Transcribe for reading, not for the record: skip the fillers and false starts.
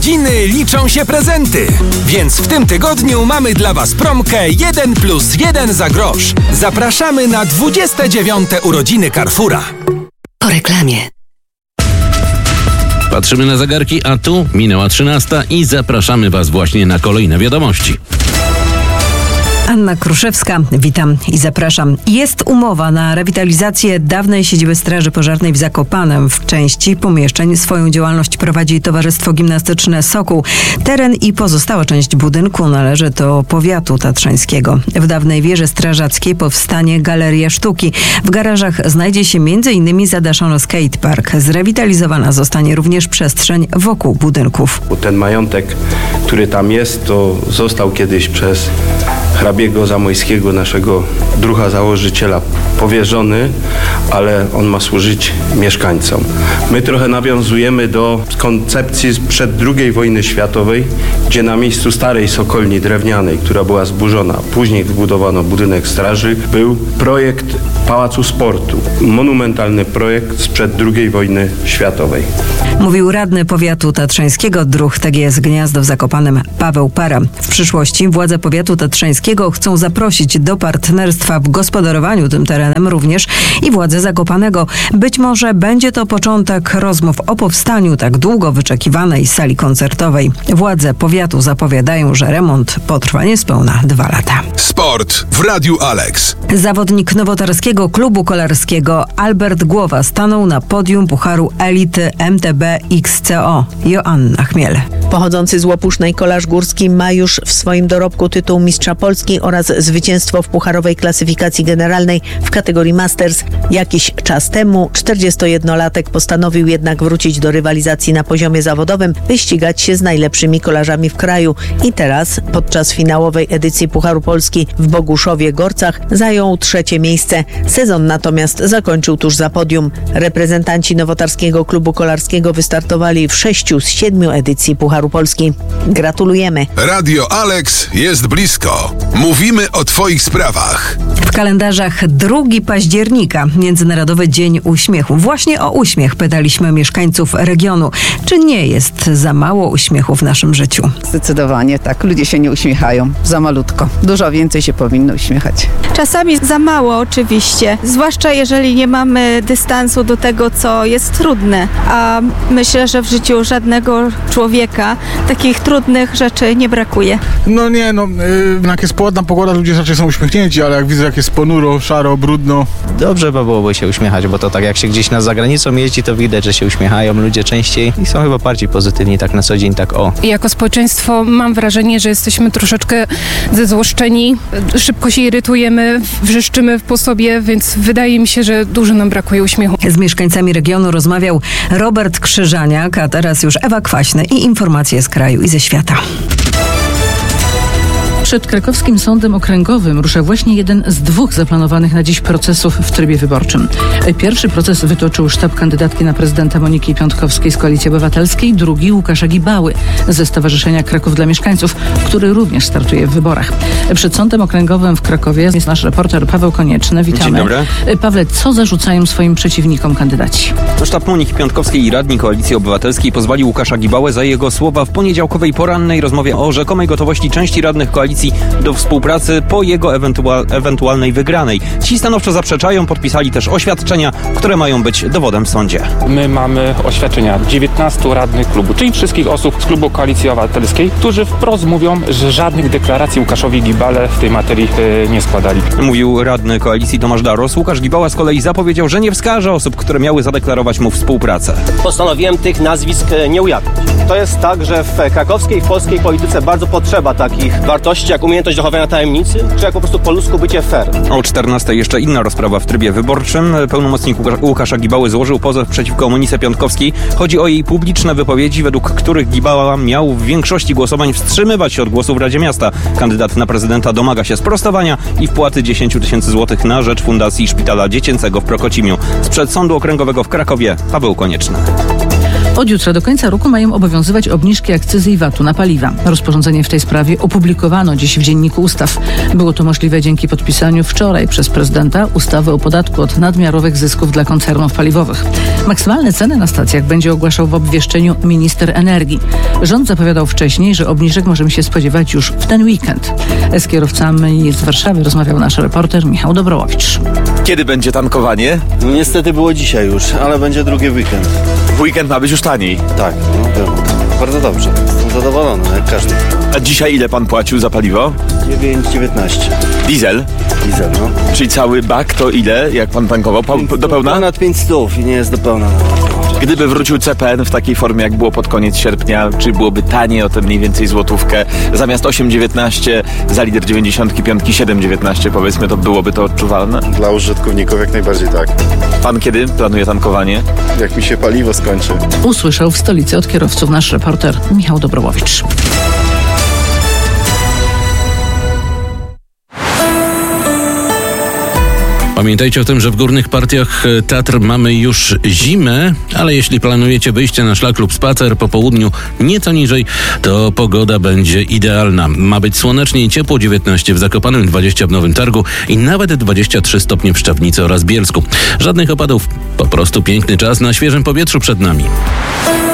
Urodziny liczą się prezenty, więc w tym tygodniu mamy dla Was promkę 1+1 za grosz. Zapraszamy na 29. urodziny Carrefoura. Po reklamie. Patrzymy na zegarki, a tu minęła 13 i zapraszamy Was właśnie na kolejne wiadomości. Anna Kruszewska, witam i zapraszam. Jest umowa na rewitalizację dawnej siedziby Straży Pożarnej w Zakopanem. W części pomieszczeń swoją działalność prowadzi Towarzystwo Gimnastyczne Sokół. Teren i pozostała część budynku należy do powiatu tatrzańskiego. W dawnej wieży strażackiej powstanie Galeria Sztuki. W garażach znajdzie się m.in. zadaszony skatepark. Zrewitalizowana zostanie również przestrzeń wokół budynków. Ten majątek, który tam jest, to został kiedyś przez hrabiego Zamojskiego, naszego druha założyciela, powierzony, ale on ma służyć mieszkańcom. My trochę nawiązujemy do koncepcji sprzed II wojny światowej, gdzie na miejscu starej sokolni drewnianej, która była zburzona, później wybudowano budynek straży, był projekt Pałacu Sportu. Monumentalny projekt sprzed II wojny światowej. Mówił radny powiatu tatrzańskiego druh TGS Gniazdo w Zakopanem Paweł Para. W przyszłości władze powiatu tatrzańskiego chcą zaprosić do partnerstwa w gospodarowaniu tym terenem również i władze Zakopanego. Być może będzie to początek rozmów o powstaniu tak długo wyczekiwanej sali koncertowej. Władze powiatu zapowiadają, że remont potrwa niespełna 2 lata. Sport w Radiu Alex. Zawodnik nowotarskiego klubu kolarskiego Albert Głowa stanął na podium Pucharu Elity MTB XCO. Joanna Chmiel. Pochodzący z Łopusznej kolarz górski ma już w swoim dorobku tytuł mistrza Polski oraz zwycięstwo w pucharowej klasyfikacji generalnej w kategorii Masters. Jakiś czas temu 41-latek postanowił jednak wrócić do rywalizacji na poziomie zawodowym, wyścigać się z najlepszymi kolarzami w kraju i teraz podczas finałowej edycji Pucharu Polski w Boguszowie-Gorcach zajął 3. miejsce. Sezon natomiast zakończył tuż za podium. Reprezentanci nowotarskiego klubu kolarskiego wystartowali w 6 z 7 edycji Pucharu Polski. Gratulujemy. Radio Alex jest blisko. Mówimy o Twoich sprawach. W kalendarzach 2 października, Międzynarodowy Dzień Uśmiechu. Właśnie o uśmiech pytaliśmy mieszkańców regionu. Czy nie jest za mało uśmiechu w naszym życiu? Zdecydowanie tak. Ludzie się nie uśmiechają. Za malutko. Dużo więcej się powinno uśmiechać. Czasami za mało oczywiście. Zwłaszcza jeżeli nie mamy dystansu do tego, co jest trudne. A myślę, że w życiu żadnego człowieka takich trudnych rzeczy nie brakuje. Jak jest ładna pogoda, ludzie raczej są uśmiechnięci, ale jak widzę, jak jest ponuro, szaro, brudno. Dobrze by byłoby się uśmiechać, bo to tak jak się gdzieś za granicą jeździ, to widać, że się uśmiechają ludzie częściej i są chyba bardziej pozytywni tak na co dzień, tak o. Jako społeczeństwo mam wrażenie, że jesteśmy troszeczkę zezłoszczeni, szybko się irytujemy, wrzeszczymy po sobie, więc wydaje mi się, że dużo nam brakuje uśmiechu. Z mieszkańcami regionu rozmawiał Robert Krzyżaniak, a teraz już Ewa Kwaśny i informacje z kraju i ze świata. Przed krakowskim sądem okręgowym rusza właśnie jeden z 2 zaplanowanych na dziś procesów w trybie wyborczym. Pierwszy proces wytoczył sztab kandydatki na prezydenta Moniki Piątkowskiej z Koalicji Obywatelskiej, drugi Łukasza Gibały ze Stowarzyszenia Kraków dla Mieszkańców, który również startuje w wyborach. Przed sądem okręgowym w Krakowie jest nasz reporter Paweł Konieczny. Witamy. Dzień dobry. Pawle, co zarzucają swoim przeciwnikom kandydaci? Sztab Moniki Piątkowskiej i radni Koalicji Obywatelskiej pozwali Łukasza Gibałę za jego słowa w poniedziałkowej porannej rozmowie o rzekomej gotowości części radnych koalicji do współpracy po jego ewentualnej wygranej. Ci stanowczo zaprzeczają, podpisali też oświadczenia, które mają być dowodem w sądzie. My mamy oświadczenia 19 radnych klubu, czyli wszystkich osób z klubu Koalicji Obywatelskiej, którzy wprost mówią, że żadnych deklaracji Łukaszowi Gibale w tej materii nie składali. Mówił radny koalicji Tomasz Daros. Łukasz Gibała z kolei zapowiedział, że nie wskaże osób, które miały zadeklarować mu współpracę. Postanowiłem tych nazwisk nie ujawnić. To jest tak, że w krakowskiej, w polskiej polityce bardzo potrzeba takich wartości, jak umiejętność dochowania tajemnicy, czy jak po prostu po ludzku bycie fair. O 14 jeszcze inna rozprawa w trybie wyborczym. Pełnomocnik Łukasza Gibały złożył pozew przeciwko Monice Piątkowskiej. Chodzi o jej publiczne wypowiedzi, według których Gibała miał w większości głosowań wstrzymywać się od głosu w Radzie Miasta. Kandydat na prezydenta domaga się sprostowania i wpłaty 10 000 złotych na rzecz Fundacji Szpitala Dziecięcego w Prokocimiu. Sprzed Sądu Okręgowego w Krakowie Paweł Konieczny. Od jutra do końca roku mają obowiązywać obniżki akcyzy i VAT-u na paliwa. Rozporządzenie w tej sprawie opublikowano dziś w Dzienniku Ustaw. Było to możliwe dzięki podpisaniu wczoraj przez prezydenta ustawy o podatku od nadmiarowych zysków dla koncernów paliwowych. Maksymalne ceny na stacjach będzie ogłaszał w obwieszczeniu minister energii. Rząd zapowiadał wcześniej, że obniżek możemy się spodziewać już w ten weekend. Z kierowcami z Warszawy rozmawiał nasz reporter Michał Dobrołowicz. Kiedy będzie tankowanie? No niestety było dzisiaj już, ale będzie drugi weekend. W weekend ma być już taniej. Tak, no wiadomo. Bardzo dobrze. Jestem zadowolony, jak każdy. A dzisiaj ile pan płacił za paliwo? 9,19. Diesel? Diesel, no. Czyli cały bak to ile, jak pan tankował? Do pełna? Ponad 500 i nie jest do pełna. Gdyby wrócił CPN w takiej formie, jak było pod koniec sierpnia, czy byłoby taniej o tę mniej więcej złotówkę? Zamiast 8,19 za litr 95, 7,19 powiedzmy, to byłoby to odczuwalne? Dla użytkowników jak najbardziej tak. Pan kiedy planuje tankowanie? Jak mi się paliwo skończy. Usłyszał w stolicy od kierowców nasz reporter Michał Dobrołowicz. Pamiętajcie o tym, że w górnych partiach Tatr mamy już zimę, ale jeśli planujecie wyjście na szlak lub spacer po południu nieco niżej, to pogoda będzie idealna. Ma być słonecznie i ciepło, 19 w Zakopanem, 20 w Nowym Targu i nawet 23 stopnie w Szczawnicy oraz Bielsku. Żadnych opadów, po prostu piękny czas na świeżym powietrzu przed nami.